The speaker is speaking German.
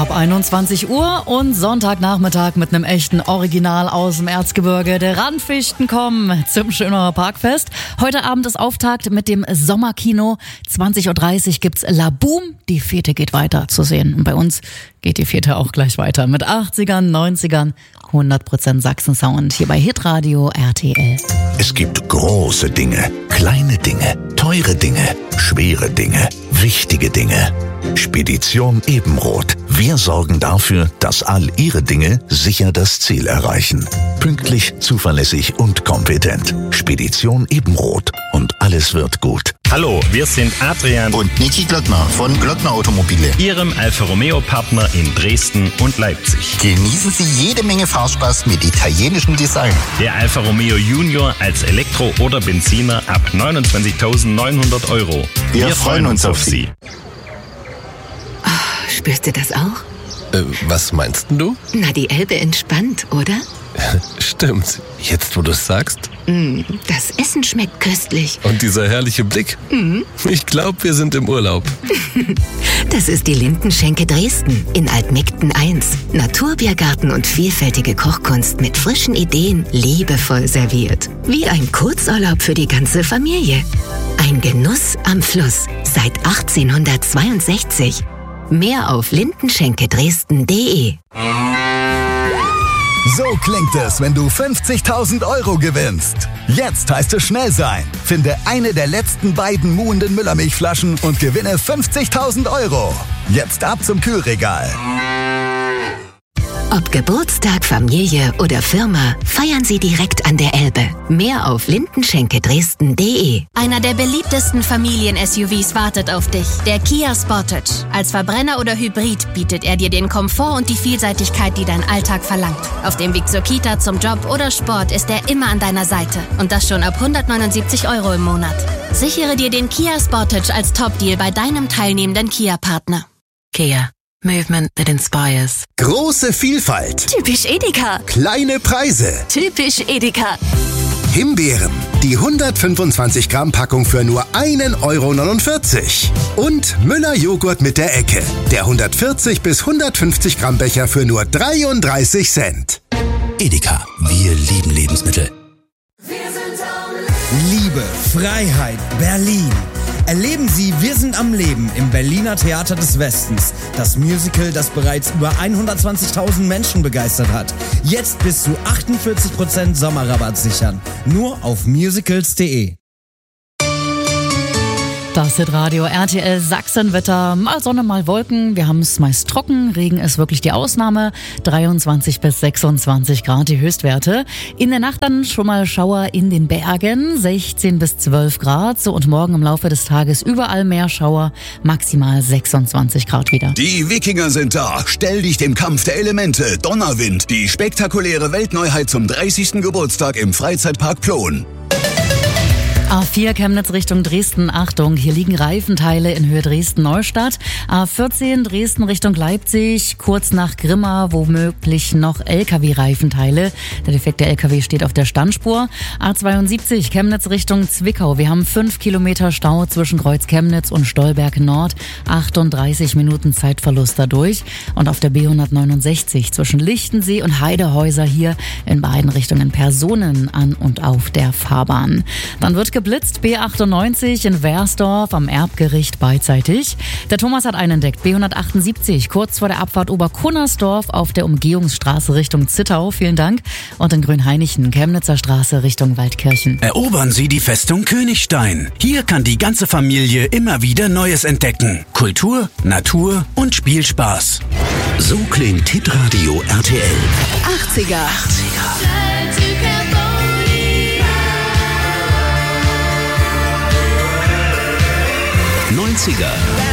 Knapp 21 Uhr und Sonntagnachmittag mit einem echten Original aus dem Erzgebirge. Der Randfichten kommen zum Schönerer Parkfest. Heute Abend ist Auftakt mit dem Sommerkino. 20.30 Uhr gibt's La Boom. Die Fete geht weiter zu sehen. Und bei uns geht die Fete auch gleich weiter mit 80ern, 90ern, 100% Sachsen-Sound hier bei Hitradio RTL. Es gibt große Dinge, kleine Dinge, teure Dinge, schwere Dinge, wichtige Dinge. Spedition Ebenroth. Wir sorgen dafür, dass all Ihre Dinge sicher das Ziel erreichen. Pünktlich, zuverlässig und kompetent. Spedition Ebenroth. Und alles wird gut. Hallo, wir sind Adrian und Niki Glöckner von Glöckner Automobile, Ihrem Alfa Romeo Partner in Dresden und Leipzig. Genießen Sie jede Menge Fahrspaß mit italienischem Design. Der Alfa Romeo Junior als Elektro- oder Benziner ab 29.900 €. Wir freuen uns auf Sie. Spürst du das auch? Was meinst du? Na, die Elbe entspannt, oder? Stimmt. Jetzt, wo du es sagst. Das Essen schmeckt köstlich. Und dieser herrliche Blick. Ich glaube, wir sind im Urlaub. Das ist die Lindenschenke Dresden in Altmigten 1. Naturbiergarten und vielfältige Kochkunst mit frischen Ideen, liebevoll serviert. Wie ein Kurzurlaub für die ganze Familie. Ein Genuss am Fluss seit 1862. Mehr auf lindenschenkedresden.de. So klingt es, wenn du 50.000 € gewinnst. Jetzt heißt es schnell sein. Finde eine der letzten beiden muhenden Müllermilchflaschen und gewinne 50.000 €. Jetzt ab zum Kühlregal. Ob Geburtstag, Familie oder Firma, feiern Sie direkt an der Elbe. Mehr auf lindenschenkedresden.de. Einer der beliebtesten Familien-SUVs wartet auf dich, der Kia Sportage. Als Verbrenner oder Hybrid bietet er dir den Komfort und die Vielseitigkeit, die dein Alltag verlangt. Auf dem Weg zur Kita, zum Job oder Sport ist er immer an deiner Seite. Und das schon ab 179 € im Monat. Sichere dir den Kia Sportage als Top-Deal bei deinem teilnehmenden Kia-Partner. Kia. Movement that inspires. Große Vielfalt. Typisch Edeka. Kleine Preise. Typisch Edeka. Himbeeren. Die 125 Gramm Packung für nur 1,49 €. Und Müller Joghurt mit der Ecke. Der 140 bis 150 Gramm Becher für nur 33 Cent. Edeka. Wir lieben Lebensmittel. Liebe, Freiheit, Berlin. Erleben Sie Wir sind am Leben im Berliner Theater des Westens. Das Musical, das bereits über 120.000 Menschen begeistert hat. Jetzt bis zu 48% Sommerrabatt sichern. Nur auf musicals.de. Das Hitradio RTL Sachsenwetter. Mal Sonne, mal Wolken. Wir haben es meist trocken. Regen ist wirklich die Ausnahme. 23 bis 26 Grad die Höchstwerte. In der Nacht dann schon mal Schauer in den Bergen. 16 bis 12 Grad. So, und morgen im Laufe des Tages überall mehr Schauer. Maximal 26 Grad wieder. Die Wikinger sind da. Stell dich dem Kampf der Elemente. Donnerwind. Die spektakuläre Weltneuheit zum 30. Geburtstag im Freizeitpark Plon. A4 Chemnitz Richtung Dresden, Achtung, hier liegen Reifenteile in Höhe Dresden-Neustadt. A14 Dresden Richtung Leipzig, kurz nach Grimma, womöglich noch LKW-Reifenteile. Der defekte LKW steht auf der Standspur. A72 Chemnitz Richtung Zwickau, wir haben 5 Kilometer Stau zwischen Kreuz Chemnitz und Stolberg Nord, 38 Minuten Zeitverlust dadurch. Und auf der B169 zwischen Lichtensee und Heidehäuser hier in beiden Richtungen Personen an und auf der Fahrbahn. Dann wird geblitzt, B98 in Wersdorf am Erbgericht beidseitig. Der Thomas hat einen entdeckt, B178, kurz vor der Abfahrt Oberkunnersdorf auf der Umgehungsstraße Richtung Zittau, vielen Dank. Und in Grünhainichen, Chemnitzer Straße Richtung Waldkirchen. Erobern Sie die Festung Königstein. Hier kann die ganze Familie immer wieder Neues entdecken. Kultur, Natur und Spielspaß. So klingt Hitradio RTL. 80er. 90er.